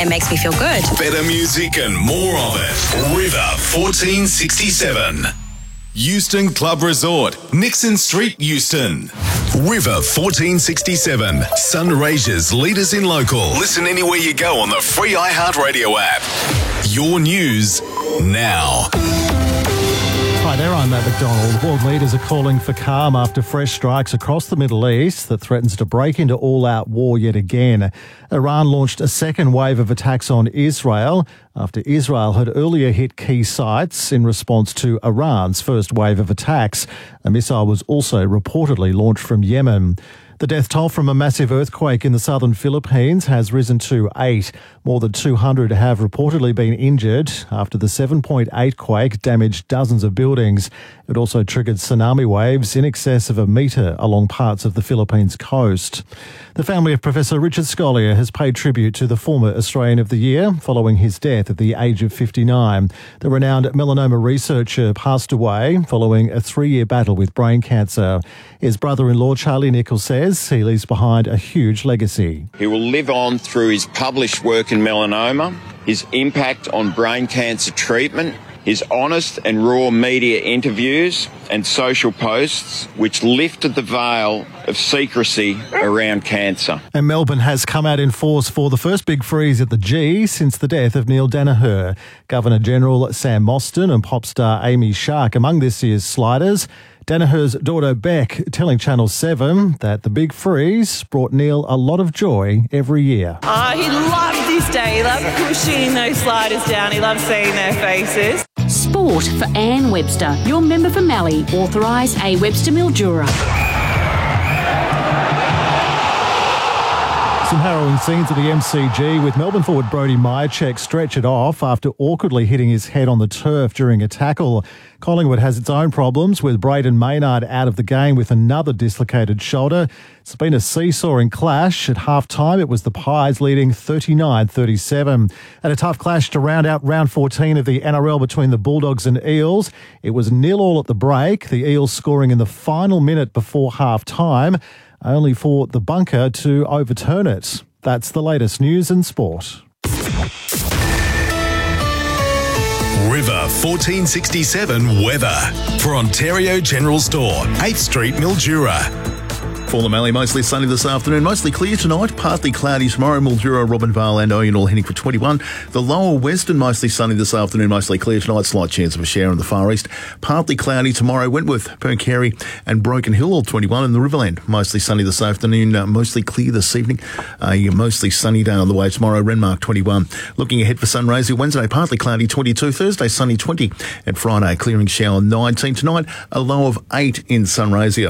It makes me feel good. Better music and more of it. River 1467. Euston Club Resort, Nixon Street, Euston. River 1467, Sunraysia's leaders in local. Listen anywhere you go on the free iHeartRadio app. Your news now. Hi there, I'm Matt McDonald. World leaders are calling for calm after fresh strikes across the Middle East that threatens to break into all-out war yet again. Iran launched a second wave of attacks on Israel after Israel had earlier hit key sites in response to Iran's first wave of attacks. A missile was also reportedly launched from Yemen. The death toll from a massive earthquake in the southern Philippines has risen to 8. More than 200 have reportedly been injured after the 7.8 quake damaged dozens of buildings. It also triggered tsunami waves in excess of a metre along parts of the Philippines coast. The family of Professor Richard Scolyer has paid tribute to the former Australian of the Year following his death at the age of 59. The renowned melanoma researcher passed away following a 3-year battle with brain cancer. His brother-in-law Charlie Nichols says he leaves behind a huge legacy. He will live on through his published work in melanoma, his impact on brain cancer treatment, his honest and raw media interviews and social posts which lifted the veil of secrecy around cancer. And Melbourne has come out in force for the first big freeze at the G since the death of Neil Danaher. Governor-General Sam Mostyn and pop star Amy Shark among this year's sliders. Danaher's daughter Beck telling Channel 7 that the big freeze brought Neil a lot of joy every year. He loved this day. He loved pushing those sliders down. He loved seeing their faces. Sport for Anne Webster, your member for Mallee, authorised A. Webster Mildura. Some harrowing scenes at the MCG with Melbourne forward Brody Myercheck stretch it off after awkwardly hitting his head on the turf during a tackle. Collingwood has its own problems with Braden Maynard out of the game with another dislocated shoulder. It's been a seesawing clash. At half-time, it was the Pies leading 39-37. And a tough clash to round out round 14 of the NRL between the Bulldogs and Eels. It was 0-0 at the break, the Eels scoring in the final minute before half-time, only for the bunker to overturn it. That's the latest news and sport. River 1467 weather for Ontario General Store, 8th Street, Mildura. For the Mallee, mostly sunny this afternoon, mostly clear tonight, partly cloudy tomorrow. Mildura, Robinvale and Oyen all heading for 21. The lower western, mostly sunny this afternoon, mostly clear tonight, slight chance of a shower in the far east. Partly cloudy tomorrow, Wentworth, Percarey and Broken Hill all 21. In the Riverland, mostly sunny this afternoon, mostly clear this evening. Mostly sunny day on the way tomorrow, Renmark 21. Looking ahead for Sunraysia, Wednesday, partly cloudy 22. Thursday, sunny 20. And Friday, clearing shower 19. Tonight, a low of 8 in Sunraysia.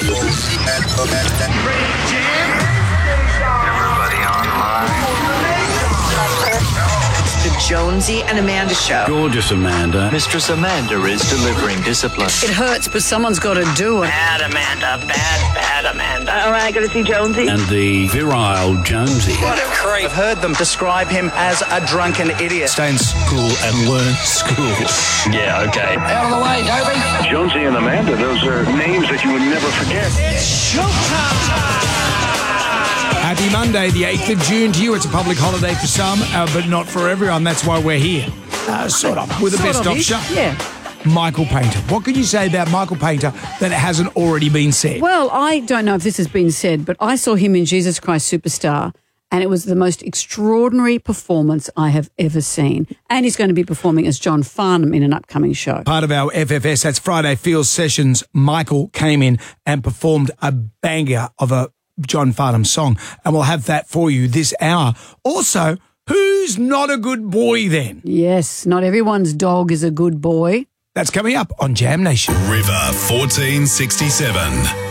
Jonesy and Amanda show. Gorgeous Amanda. Mistress Amanda is delivering discipline. It hurts, but someone's got to do it. Bad Amanda. Bad Amanda. All right, got to see Jonesy. And the virile Jonesy. What a creep. I've heard them describe him as a drunken idiot. Stay in school and learn school. Yeah, okay. Out of the way, Toby. Jonesy and Amanda, those are names that you would never forget. It's showtime. Happy Monday, the 8th of June to you. It's a public holiday for some, but not for everyone. That's why we're here. Sort of. With the best of show. Yeah. Michael Painter. What can you say about Michael Painter that hasn't already been said? Well, I don't know if this has been said, but I saw him in Jesus Christ Superstar, and it was the most extraordinary performance I have ever seen. And he's going to be performing as John Farnham in an upcoming show. Part of our FFS, that's Friday Fields Sessions. Michael came in and performed a banger of a John Farnham song, and we'll have that for you this hour. Also, who's not a good boy then? Yes, not everyone's dog is a good boy. That's coming up on Jam Nation. River 1467.